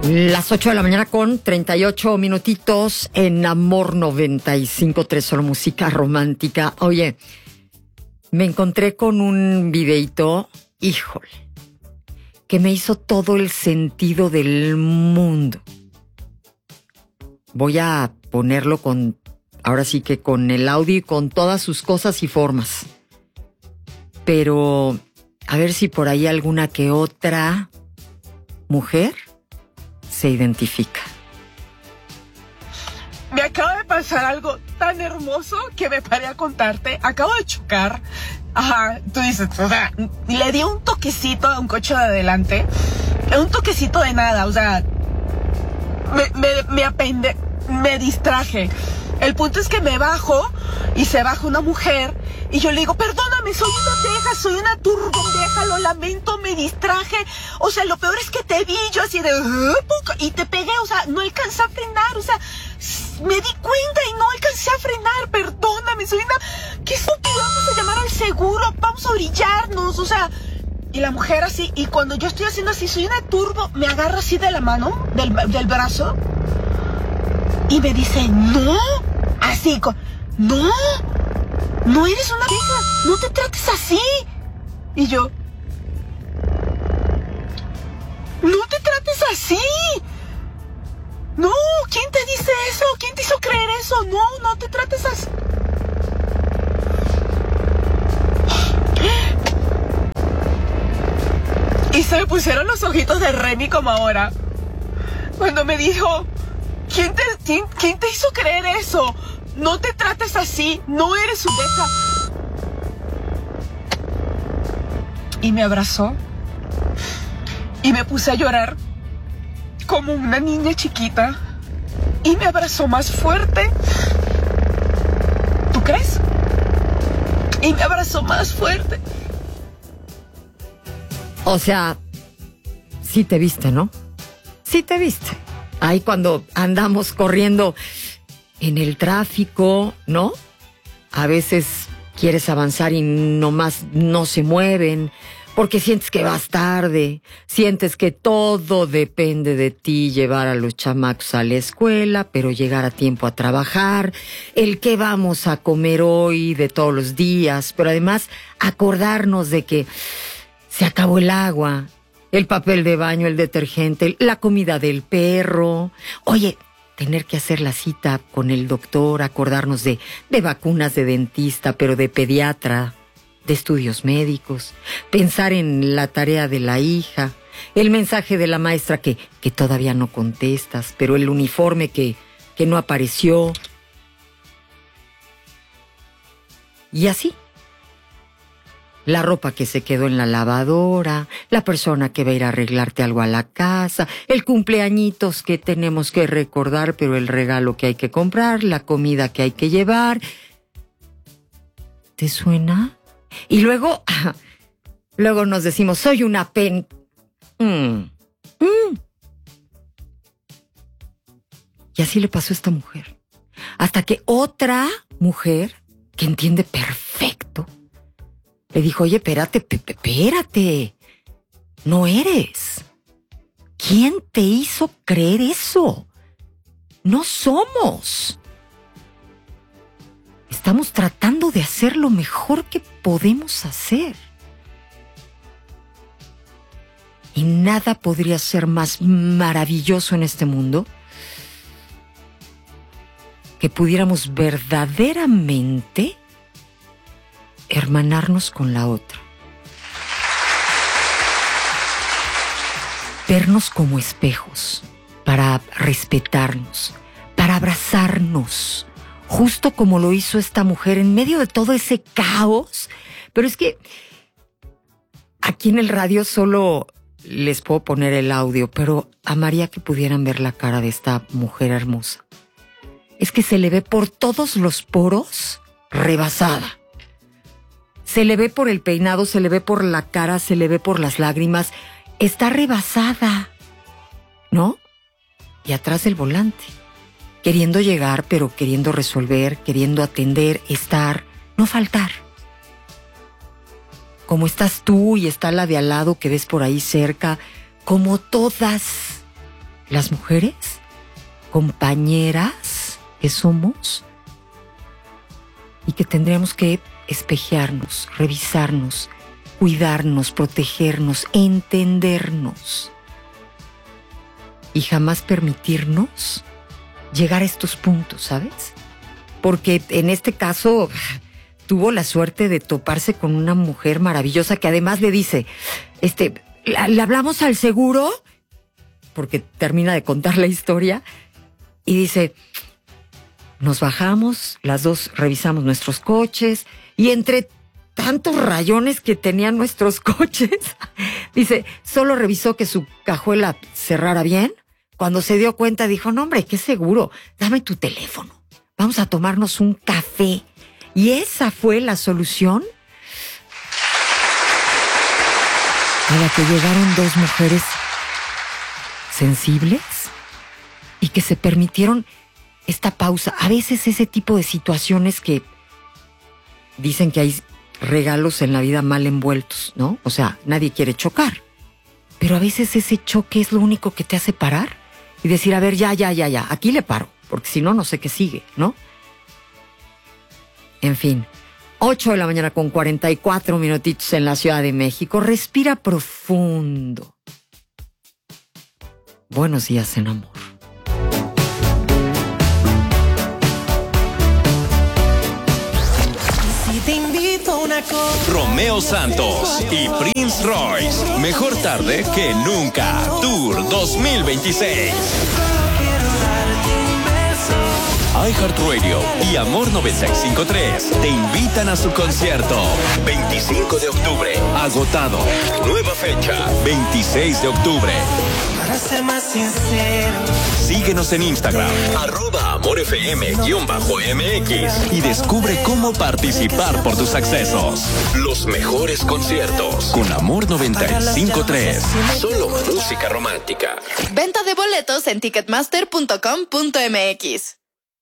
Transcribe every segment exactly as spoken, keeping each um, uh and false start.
Las ocho de la mañana con treinta y ocho minutitos en Amor noventa y cinco punto tres, solo música romántica. Oye, me encontré con un videito, híjole, que me hizo todo el sentido del mundo. Voy a ponerlo con, ahora sí que con el audio y con todas sus cosas y formas. Pero a ver si por ahí alguna que otra mujer se identifica. Me acaba de pasar algo tan hermoso que me paré a contarte. Acabo de chocar. Ajá, tú dices, o sea, le di un toquecito a un coche de adelante. Un toquecito de nada, o sea, me, me, me apende, me distraje. El punto es que me bajo y se baja una mujer y yo le digo, perdóname, soy una vieja, soy una turbondeja, lo lamento, me distraje. O sea, lo peor es que te vi yo así de... y te pegué, o sea, no alcancé a frenar, o sea, me di cuenta y no alcancé a frenar, perdóname, soy una... ¡Qué estúpido! Vamos a llamar al seguro, vamos a orillarnos, o sea... Y la mujer así, y cuando yo estoy haciendo así, soy una turbo, me agarra así de la mano, del, del brazo, y me dice, no, así, con, no, no eres una vieja, no te trates así. Y yo, no te trates así. No, ¿quién te dice eso? ¿Quién te hizo creer eso? No, no te trates así. Y se me pusieron los ojitos de Remy como ahora. Cuando me dijo, ¿quién te, quién, quién te hizo creer eso? No te trates así, no eres una vieja. Y me abrazó. Y me puse a llorar como una niña chiquita. Y me abrazó más fuerte. ¿Tú crees? Y me abrazó más fuerte. O sea, sí te viste, ¿no? Sí te viste. Ahí cuando andamos corriendo en el tráfico, ¿no? A veces quieres avanzar y nomás no se mueven, porque sientes que vas tarde, sientes que todo depende de ti, llevar a los chamacos a la escuela, pero llegar a tiempo a trabajar, el qué vamos a comer hoy de todos los días, pero además acordarnos de que se acabó el agua, el papel de baño, el detergente, la comida del perro. Oye, tener que hacer la cita con el doctor, acordarnos de, de vacunas de dentista, pero de pediatra, de estudios médicos, pensar en la tarea de la hija, el mensaje de la maestra que, que todavía no contestas, pero el uniforme que, que no apareció. Y así. La ropa que se quedó en la lavadora, la persona que va a ir a arreglarte algo a la casa, el cumpleañitos que tenemos que recordar, pero el regalo que hay que comprar, la comida que hay que llevar. ¿Te suena? Y luego, luego nos decimos, soy una pen... Mm. Mm. Y así le pasó a esta mujer. Hasta que otra mujer, que entiende perfecto, le dijo, oye, espérate, Pepe, espérate. No eres. ¿Quién te hizo creer eso? No somos. Estamos tratando de hacer lo mejor que podemos hacer. Y nada podría ser más maravilloso en este mundo que pudiéramos verdaderamente hermanarnos con la otra. Vernos como espejos para respetarnos, para abrazarnos, justo como lo hizo esta mujer en medio de todo ese caos. Pero es que aquí en el radio solo les puedo poner el audio, pero amaría que pudieran ver la cara de esta mujer hermosa. Es que se le ve por todos los poros rebasada. Se le ve por el peinado, se le ve por la cara, se le ve por las lágrimas. Está rebasada, ¿no? Y atrás del volante, queriendo llegar, pero queriendo resolver, queriendo atender, estar, no faltar. Como estás tú y está la de al lado que ves por ahí cerca, como todas, las mujeres, compañeras que somos, y que tendríamos que espejearnos, revisarnos, cuidarnos, protegernos, entendernos y jamás permitirnos llegar a estos puntos, ¿sabes? Porque en este caso tuvo la suerte de toparse con una mujer maravillosa que además le dice, este, ¿le hablamos al seguro? Porque termina de contar la historia y dice, nos bajamos, las dos revisamos nuestros coches y entre tantos rayones que tenían nuestros coches, dice, solo revisó que su cajuela cerrara bien. Cuando se dio cuenta dijo, no hombre, qué seguro, dame tu teléfono, vamos a tomarnos un café. Y esa fue la solución a la que llegaron dos mujeres sensibles y que se permitieron esta pausa. A veces ese tipo de situaciones que dicen que hay regalos en la vida mal envueltos, ¿no? O sea, nadie quiere chocar, pero a veces ese choque es lo único que te hace parar y decir, a ver, ya, ya, ya, ya, aquí le paro, porque si no, no sé qué sigue, ¿no? En fin, ocho de la mañana con cuarenta y cuatro minutitos en la Ciudad de México. Respira profundo. Buenos días en amor. Si te invito a una cosa, Romeo Santos y Prince Royce. Mejor tarde que nunca. Tour dos mil veintiséis. iHeartRadio y Amor noventa y cinco punto tres te invitan a su concierto. veinticinco de octubre, agotado. Nueva fecha, veintiséis de octubre. para ser más sincero, Síguenos en Instagram, arroba amorfm-mx y descubre cómo participar por tus accesos. Los mejores conciertos con Amor noventa y cinco punto tres. Solo música romántica. Venta de boletos en ticketmaster punto com punto mx.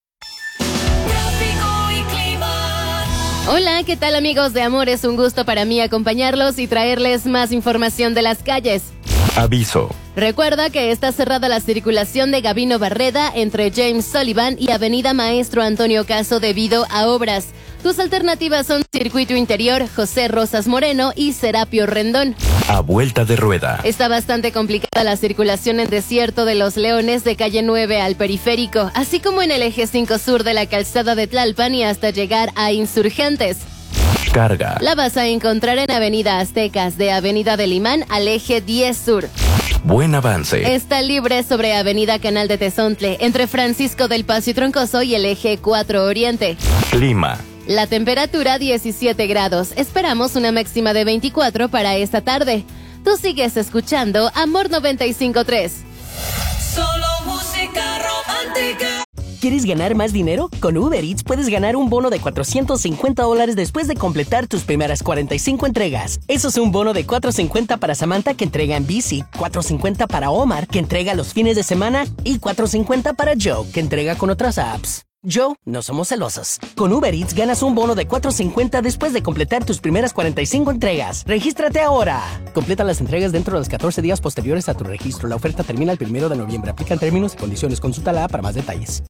Hola, ¿qué tal amigos de Amor? Es un gusto para mí acompañarlos y traerles más información de las calles. Aviso. Recuerda que está cerrada la circulación de Gabino Barreda entre James Sullivan y Avenida Maestro Antonio Caso debido a obras. Tus alternativas son Circuito Interior, José Rosas Moreno y Serapio Rendón. A vuelta de rueda. Está bastante complicada la circulación en Desierto de los Leones de calle nueve al Periférico, así como en el eje cinco sur de la calzada de Tlalpan y hasta llegar a Insurgentes. Carga. La vas a encontrar en Avenida Aztecas, de Avenida del Imán al eje diez sur. Buen avance. Está libre sobre Avenida Canal de Tezontle, entre Francisco del Paso y Troncoso y el eje cuatro Oriente. Clima. La temperatura diecisiete grados. Esperamos una máxima de veinticuatro para esta tarde. Tú sigues escuchando Amor noventa y cinco punto tres. solo música romántica. ¿Quieres ganar más dinero? Con Uber Eats puedes ganar un bono de cuatrocientos cincuenta dólares después de completar tus primeras cuarenta y cinco entregas. Eso es un bono de cuatrocientos cincuenta para Samantha, que entrega en bici, cuatrocientos cincuenta para Omar, que entrega los fines de semana, y cuatrocientos cincuenta para Joe, que entrega con otras apps. Joe, no somos celosos. Con Uber Eats ganas un bono de cuatrocientos cincuenta después de completar tus primeras cuarenta y cinco entregas. ¡Regístrate ahora! Completa las entregas dentro de los catorce días posteriores a tu registro. La oferta termina el primero de noviembre. Aplican términos y condiciones. Consulta la app para más detalles.